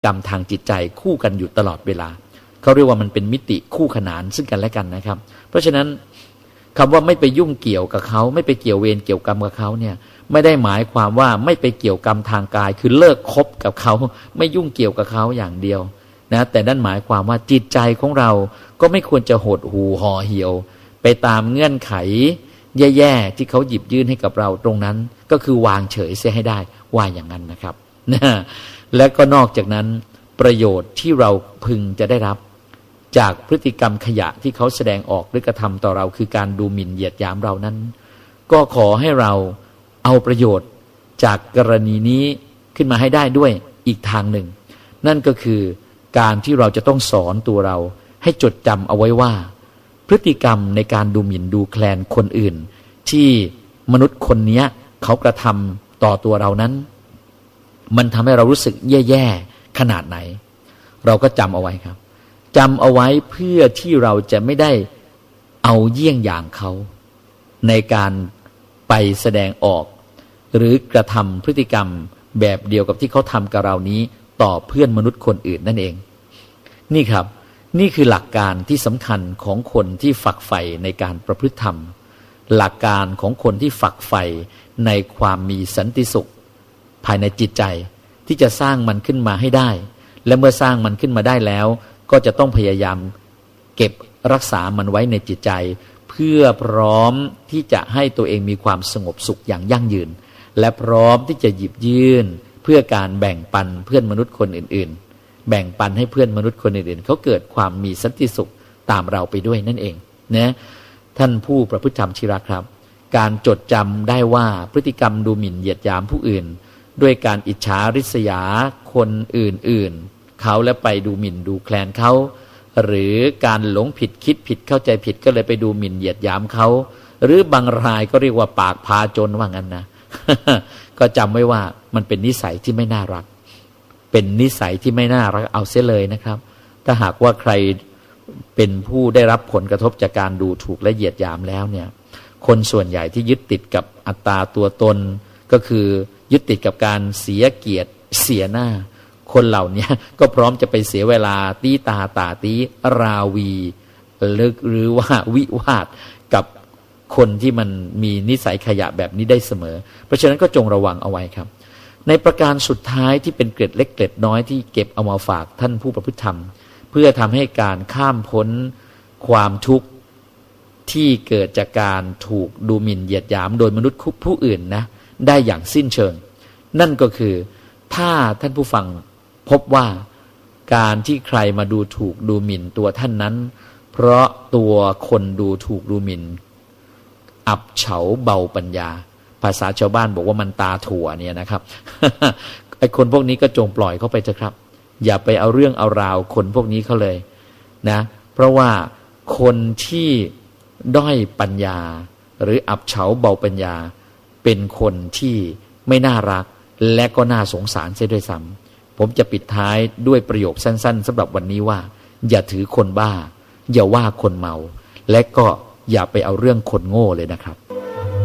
กรรมทางจิตใจคู่กันอยู่ตลอดเวลาเขาเรียกว่ามันเป็นมิติคู่ขนานซึ่งกันและกันนะครับเพราะฉะนั้นคำว่าไม่ไปยุ่งเกี่ยวกับเขาไม่ไปเกี่ยวเวรเกี่ยวกรรมกับเขาเนี่ยไม่ได้หมายความว่าไม่ไปเกี่ยวกรรมทางกายคือเลิกคบกับเขาไม่ยุ่งเกี่ยวกับเขาอย่างเดียวนะแต่นั่นหมายความว่าจิตใจของเราก็ไม่ควรจะหดหู่ห่อเหี่ยวไปตามเงื่อนไขแย่ๆที่เขาหยิบยื่นให้กับเราตรงนั้นก็คือวางเฉยเสียให้ได้ว่าอย่างนั้นนะครับนะและก็นอกจากนั้นประโยชน์ที่เราพึงจะได้รับจากพฤติกรรมขยะที่เขาแสดงออกหรือกระทำต่อเราคือการดูหมิ่นเหยียดหยามเรานั้นก็ขอให้เราเอาประโยชน์จากกรณีนี้ขึ้นมาให้ได้ด้วยอีกทางหนึ่งนั่นก็คือการที่เราจะต้องสอนตัวเราให้จดจำเอาไว้ว่าพฤติกรรมในการดูหมิ่นดูแคลนคนอื่นที่มนุษย์คนนี้เขากระทำต่อตัวเรานั้นมันทำให้เรารู้สึกแย่ๆขนาดไหนเราก็จำเอาไว้ครับจำเอาไว้เพื่อที่เราจะไม่ได้เอาเยี่ยงอย่างเขาในการไปแสดงออกหรือกระทำพฤติกรรมแบบเดียวกับที่เขาทำกับเรานี้ต่อเพื่อนมนุษย์คนอื่นนั่นเองนี่ครับนี่คือหลักการที่สำคัญของคนที่ฝักใฝ่ในการประพฤติธรรมหลักการของคนที่ฝักใฝ่ในความมีสันติสุขภายในจิตใจที่จะสร้างมันขึ้นมาให้ได้และเมื่อสร้างมันขึ้นมาได้แล้วก็จะต้องพยายามเก็บรักษามันไว้ในจิตใจเพื่อพร้อมที่จะให้ตัวเองมีความสงบสุขอย่างยั่งยืนและพร้อมที่จะหยิบยื่นเพื่อการแบ่งปันเพื่อนมนุษย์คนอื่นๆแบ่งปันให้เพื่อนมนุษย์คนอื่นๆเขาเกิดความมีสันติสุขตามเราไปด้วยนั่นเองนะท่านผู้ประพฤติธรรมที่รักครับการจดจำได้ว่าพฤติกรรมดูหมิ่นเหยียดหยามผู้อื่นด้วยการอิจฉาริษยาคนอื่นๆเขาและไปดูหมิ่นดูแคลนเขาหรือการหลงผิดคิดผิดเข้าใจผิดก็เลยไปดูหมิ่นเหยียดหยามเขาหรือบางรายก็เรียกว่าปากพาจนว่างั้นนะ ก็จำไว้ว่ามันเป็นนิสัยที่ไม่น่ารักเป็นนิสัยที่ไม่น่ารักเอาเสียเลยนะครับถ้าหากว่าใครเป็นผู้ได้รับผลกระทบจากการดูถูกและเหยียดหยามแล้วเนี่ยคนส่วนใหญ่ที่ยึดติดกับอัตตาตัวตนก็คือยึดติดกับการเสียเกียรติเสียหน้าคนเหล่านี้ก็พร้อมจะไปเสียเวลาตีตาตีราวีหรือว่าวิวาทกับคนที่มันมีนิสัยขยะแบบนี้ได้เสมอเพราะฉะนั้นก็จงระวังเอาไว้ครับในประการสุดท้ายที่เป็นเกร็ดเล็กเกร็ดน้อยที่เก็บเอามาฝากท่านผู้ประพฤติธรรมเพื่อทำให้การข้ามพ้นความทุกข์ที่เกิดจากการถูกดูหมิ่นเหยียดหยามโดยมนุษย์ผู้อื่นนะได้อย่างสิ้นเชิงนั่นก็คือถ้าท่านผู้ฟังพบว่าการที่ใครมาดูถูกดูหมิ่นตัวท่านนั้นเพราะตัวคนดูถูกดูหมิ่นอับเฉาเบาปัญญาภาษาชาวบ้านบอกว่ามันตาถั่วเนี่ยนะครับ ไอ้คนพวกนี้ก็จงปล่อยเขาไปเถอะครับอย่าไปเอาเรื่องเอาราวคนพวกนี้เขาเลยนะเพราะว่าคนที่ด้อยปัญญาหรืออับเฉาเบาปัญญาเป็นคนที่ไม่น่ารักและก็น่าสงสารเสียด้วยซ้ำผมจะปิดท้ายด้วยประโยคสั้นๆสำหรับวันนี้ว่าอย่าถือคนบ้าอย่าว่าคนเมาและก็อย่าไปเอาเรื่องคนโง่เลยนะครับ